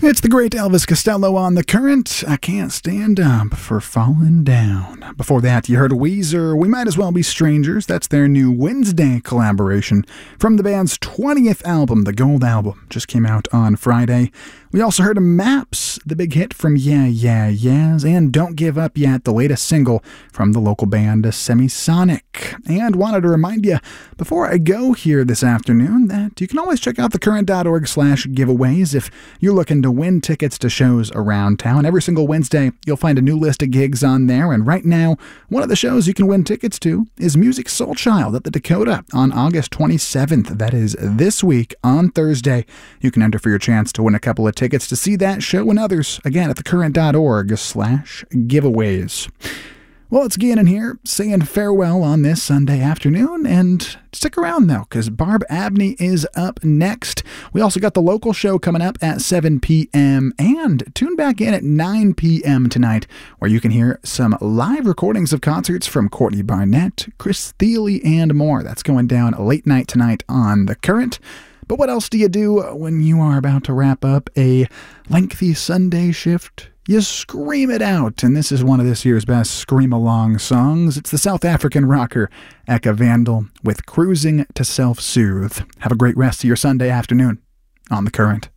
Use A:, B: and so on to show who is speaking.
A: It's the great Elvis Costello on The Current. I can't stand up for falling down. Before that, you heard Weezer, We Might As Well Be Strangers. That's their new Wednesday collaboration from the band's 20th album, The Gold Album. Just came out on Friday. We also heard Maps, the big hit from Yeah Yeah Yeahs, and Don't Give Up Yet, the latest single from the local band Semisonic. And wanted to remind you, before I go here this afternoon, that you can always check out thecurrent.org/giveaways if you're looking to win tickets to shows around town. Every single Wednesday, you'll find a new list of gigs on there, and right now, one of the shows you can win tickets to is Music Soul Child at the Dakota on August 27th. That is this week on Thursday. You can enter for your chance to win a couple of tickets to see that show and others, again, at thecurrent.org/giveaways. Well, it's Gannon here, saying farewell on this Sunday afternoon, and stick around, though, because Barb Abney is up next. We also got the local show coming up at 7 p.m., and tune back in at 9 p.m. tonight, where you can hear some live recordings of concerts from Courtney Barnett, Chris Thile, and more. That's going down late night tonight on The Current. But what else do you do when you are about to wrap up a lengthy Sunday shift? You scream it out, and this is one of this year's best scream-along songs. It's the South African rocker Eka Vandal with Cruising to Self-Soothe. Have a great rest of your Sunday afternoon on The Current.